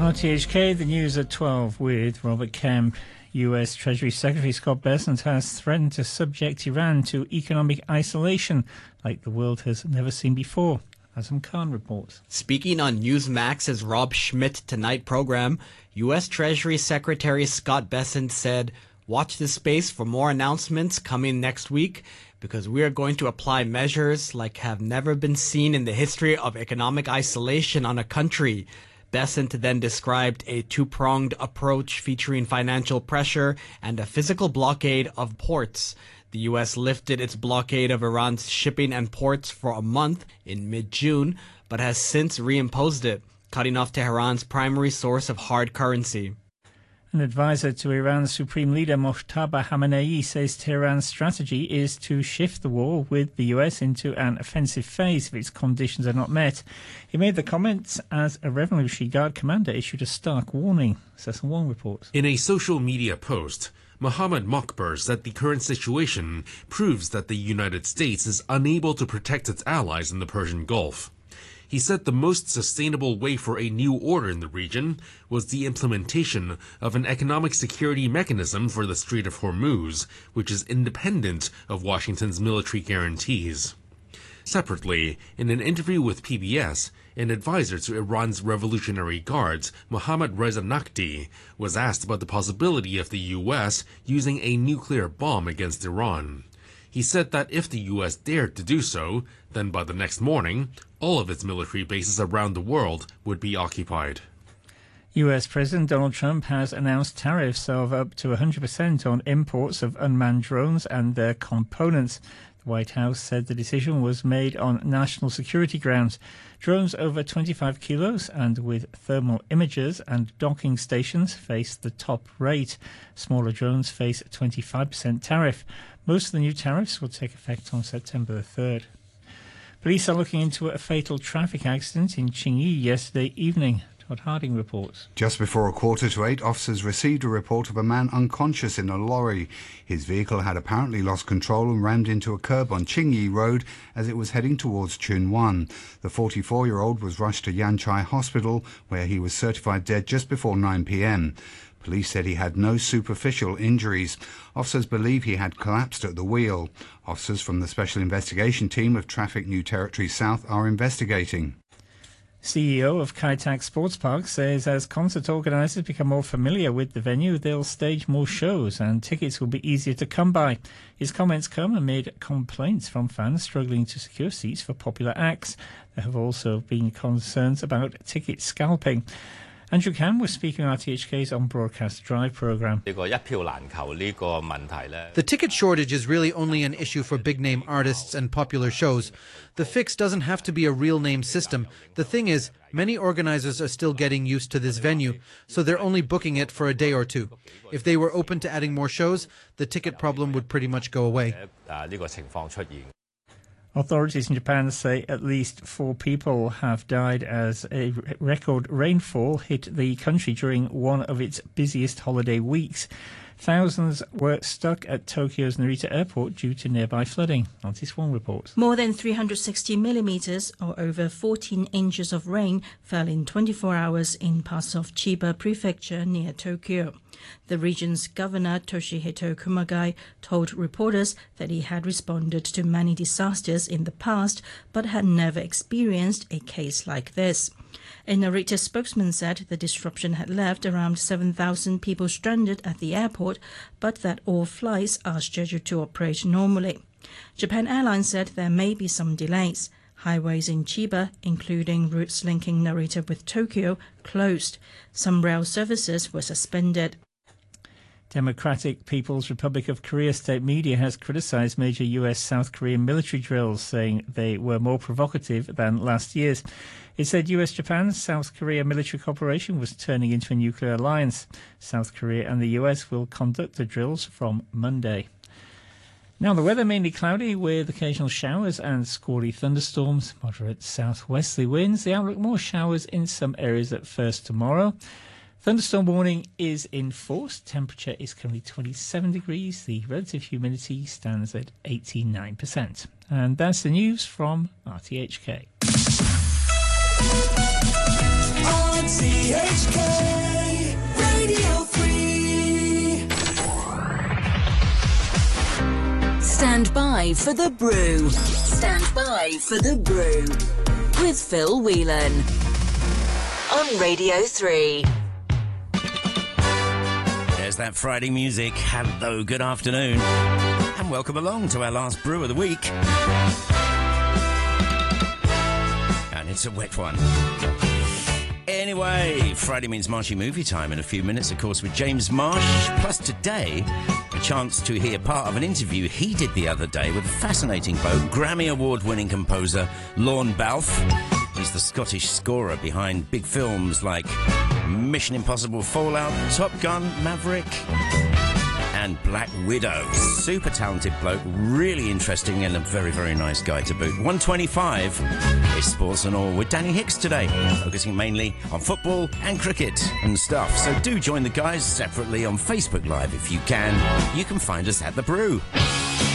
RTHK, the news at 12 with Robert Kemp. US Treasury Secretary Scott Bessent has threatened to subject Iran to economic isolation like the world has never seen before. Azam Khan reports. Speaking on Newsmax's Rob Schmidt Tonight program, U.S. Treasury Secretary Scott Bessent said, "Watch this space for more announcements coming next week because we are going to apply measures like have never been seen in the history of economic isolation on a country." Bessent then described a two-pronged approach featuring financial pressure and a physical blockade of ports. The U.S. lifted its blockade of Iran's shipping and ports for a month in mid-June, but has since reimposed it, cutting off Tehran's primary source of hard currency. An advisor to Iran's Supreme Leader Mojtaba Khamenei says Tehran's strategy is to shift the war with the US into an offensive phase if its conditions are not met. He made the comments as a Revolutionary Guard commander issued a stark warning. Cecil Wong reports. In a social media post, Mohammad Mokber said the current situation proves that the United States is unable to protect its allies in the Persian Gulf. He said the most sustainable way for a new order in the region was the implementation of an economic security mechanism for the Strait of Hormuz, which is independent of Washington's military guarantees. Separately, in an interview with PBS, an advisor to Iran's Revolutionary Guards, Mohammad Reza Naqvi, was asked about the possibility of the U.S. using a nuclear bomb against Iran. He said that if the U.S. dared to do so, then by the next morning, all of its military bases around the world would be occupied. US President Donald Trump has announced tariffs of up to 100% on imports of unmanned drones and their components. The White House said the decision was made on national security grounds. Drones over 25 kilos and with thermal imagers and docking stations face the top rate. Smaller drones face a 25% tariff. Most of the new tariffs will take effect on September the 3rd. Police are looking into a fatal traffic accident in Qingyi yesterday evening. Todd Harding reports. Just before 7:45, officers received a report of a man unconscious in a lorry. His vehicle had apparently lost control and rammed into a curb on Qingyi Road as it was heading towards Chunwan. The 44-year-old was rushed to Yanchai Hospital, where he was certified dead just before 9 p.m. Police said he had no superficial injuries. Officers believe he had collapsed at the wheel. Officers from the Special Investigation Team of Traffic New Territory South are investigating. CEO of Kai Tak Sports Park says as concert organisers become more familiar with the venue, they'll stage more shows and tickets will be easier to come by. His comments come amid complaints from fans struggling to secure seats for popular acts. There have also been concerns about ticket scalping. Andrew Cam was speaking on RTHK's On Broadcast Drive programme. The ticket shortage is really only an issue for big-name artists and popular shows. The fix doesn't have to be a real-name system. The thing is, many organisers are still getting used to this venue, so they're only booking it for a day or two. If they were open to adding more shows, the ticket problem would pretty much go away. Authorities in Japan say at least 4 people have died as a record rainfall hit the country during one of its busiest holiday weeks. Thousands were stuck at Tokyo's Narita Airport due to nearby flooding. Nancy Swan reports. More than 360 millimetres, or over 14 inches of rain, fell in 24 hours in parts of Chiba Prefecture near Tokyo. The region's governor, Toshihito Kumagai, told reporters that he had responded to many disasters in the past, but had never experienced a case like this. A Narita spokesman said the disruption had left around 7,000 people stranded at the airport, but that all flights are scheduled to operate normally. Japan Airlines said there may be some delays. Highways in Chiba, including routes linking Narita with Tokyo, closed. Some rail services were suspended. Democratic People's Republic of Korea state media has criticised major US-South Korean military drills, saying they were more provocative than last year's. It said US-Japan-South Korea military cooperation was turning into a nuclear alliance. South Korea and the US will conduct the drills from Monday. Now the weather mainly cloudy with occasional showers and squally thunderstorms, moderate southwesterly winds. The outlook more showers in some areas at first tomorrow. Thunderstorm warning is in force. Temperature is currently 27 degrees. The relative humidity stands at 89%. And that's the news from RTHK. RTHK by for the brew. Stand by for the brew. With Phil Whelan. On Radio 3. There's that Friday music. Hello, good afternoon. And welcome along to our last brew of the week. And it's a wet one. Anyway, Friday means Marshy movie time in a few minutes, of course, with James Marsh. Plus today, a chance to hear part of an interview he did the other day with a fascinating bloke, Grammy Award-winning composer Lorne Balfe. He's the Scottish scorer behind big films like Mission Impossible Fallout, Top Gun, Maverick, and Black Widow. Super talented bloke, really interesting, and a very, very nice guy to boot. 125 is Sports and All with Danny Hicks today, focusing mainly on football and cricket and stuff. So do join the guys separately on Facebook Live if you can. You can find us at The Brew.